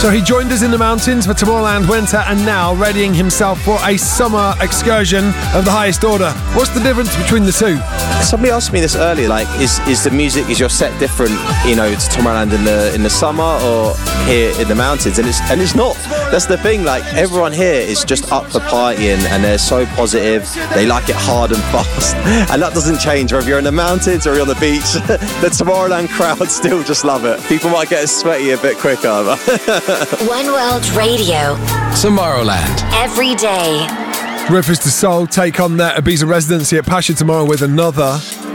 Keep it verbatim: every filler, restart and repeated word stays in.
So he joined us in the mountains for Tomorrowland Winter and now readying himself for a summer excursion of the highest order. What's the difference between the two? Somebody asked me this earlier, like, is, is the music, is your set different, you know, to Tomorrowland in the in the summer or here in the mountains? And it's and it's not. That's the thing, like, everyone here is just up for partying and they're so positive. They like it hard and fast. And that doesn't change whether you're in the mountains or you're on the beach. The Tomorrowland crowd still just love it. People might get sweaty a bit quicker. One World Radio. Tomorrowland. Every day. Rufus Du Sol take on their Ibiza residency at Pacha tomorrow with Another.